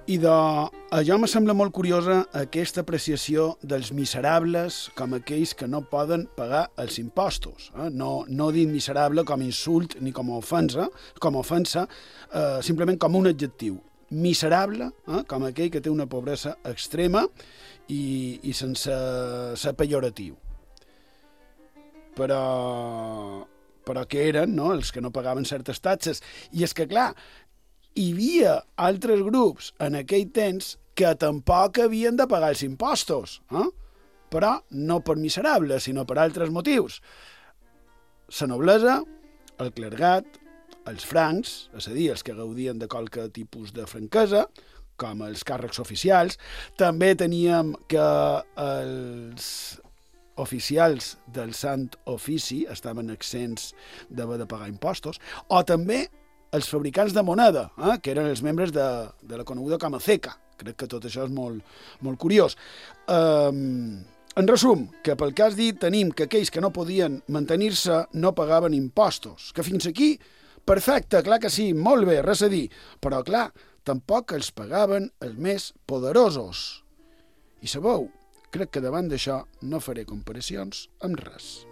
allò me sembla molt curiosa aquesta apreciació dels miserables com aquells que no poden pagar els impostos. No dir miserable com insult ni com ofensa, simplement com un adjectiu. Miserable, com aquell que té una pobresa extrema i sense ser pejoratiu. Però que eren, no?, els que no pagaven certes taxes. I és que, clar, hi havia altres grups en aquell temps que tampoc havien de pagar els impostos, però no per miserables, sinó per altres motius. La noblesa, el clergat, els francs, és a dir, els que gaudien de qualque tipus de franquesa, com els càrrecs oficials. També teníem que els oficials del Sant Ofici estaven exempts d'haver de pagar impostos, o també els fabricants de moneda, que eren els membres de la coneguda com a ceca. Crec que tot això és molt, molt curiós. En resum, que pel que has dit tenim que aquells que no podien mantenir-se no pagaven impostos, que fins aquí, perfecte, clar que sí, molt bé, res a dir, però clar, tampoc els pagaven els més poderosos. I sabeu, crec que davant d'això no faré comparacions amb res.